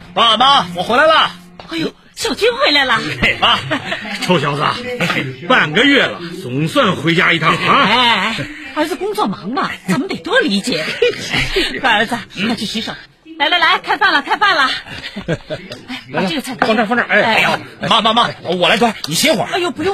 爸妈，我回来了。 哎呦，小军回来了。 爸， 臭小子，半个月了，总算回家一趟啊！ 哎，儿子工作忙嘛，咱们得多理解。乖儿子，快去洗手。来，开饭了。哎，把这个菜放这儿。 哎呀，妈，我来端，你歇会儿。 哎呦，不用。